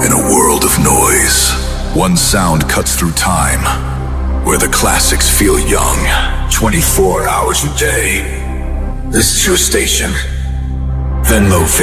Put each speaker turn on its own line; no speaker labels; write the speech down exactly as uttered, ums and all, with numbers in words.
In a world of noise, one sound cuts through time, where the classics feel young, twenty-four hours a day. This is your station, Venlo Film.